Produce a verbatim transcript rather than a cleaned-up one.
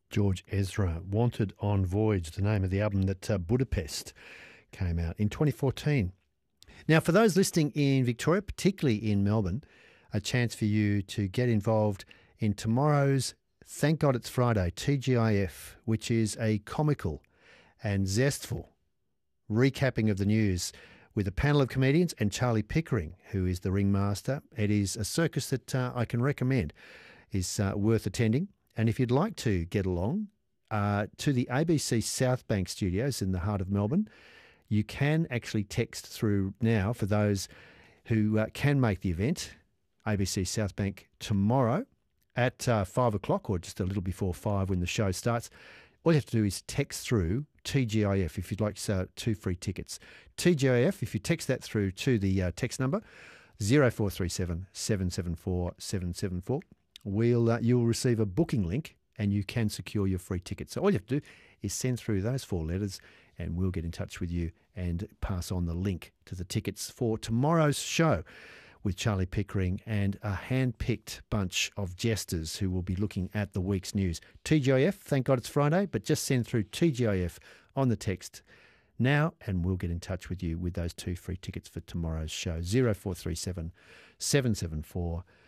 George Ezra, Wanted on Voyage, the name of the album that uh, Budapest came out in twenty fourteen. Now, for those listening in Victoria, particularly in Melbourne, a chance for you to get involved in tomorrow's Thank God It's Friday, T G I F, which is a comical and zestful recapping of the news with a panel of comedians and Charlie Pickering, who is the ringmaster. It is a circus that uh, I can recommend is uh, worth attending. And if you'd like to get along uh, to the A B C South Bank studios in the heart of Melbourne, you can actually text through now for those who uh, can make the event, A B C South Bank tomorrow at uh, five o'clock or just a little before five when the show starts. All you have to do is text through T G I F if you'd like uh, two free tickets. T G I F, if you text that through to the uh, text number zero four three seven, seven seven four, seven seven four, we'll, uh, you'll receive a booking link and you can secure your free ticket. So all you have to do is send through those four letters and we'll get in touch with you and pass on the link to the tickets for tomorrow's show with Charlie Pickering and a hand-picked bunch of jesters who will be looking at the week's news. T G I F, thank God it's Friday, but just send through T G I F on the text now and we'll get in touch with you with those two free tickets for tomorrow's show. zero four three seven, seven seven four,